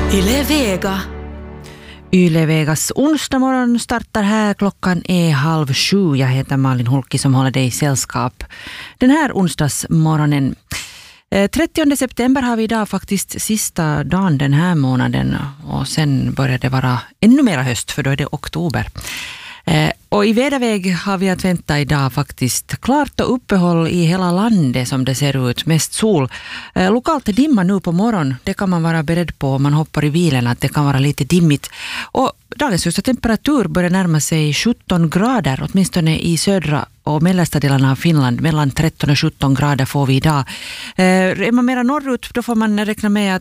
Yle Vega. Yle Vegas onsdag morgon startar här. Klockan är 6:30. Jag heter Malin Hulki som håller dig i sällskap den här onsdagsmorgonen. 30 september har vi idag faktiskt sista dagen den här månaden, och sen börjar det vara ännu mera höst, för då är det oktober. Och i väderväg har vi att vänta idag faktiskt klart och uppehåll i hela landet som det ser ut. Mest sol. Lokalt dimma nu på morgon. Det kan man vara beredd på om man hoppar i bilen, att det kan vara lite dimmigt. Och dagens högsta temperatur börjar närma sig 17 grader, åtminstone i södra och mellersta delarna av Finland. Mellan 13 och 17 grader får vi idag. Är man mera norrut, då får man räkna med